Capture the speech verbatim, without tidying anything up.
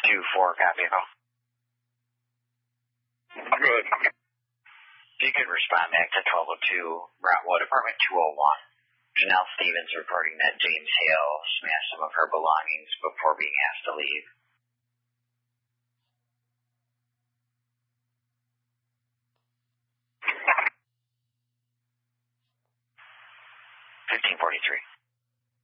two four, copy. Good. If you could respond back to twelve oh two, Brentwood, apartment two oh one. Janelle Stevens reporting that James Hale smashed some of her belongings before being asked to leave. fifteen forty-three.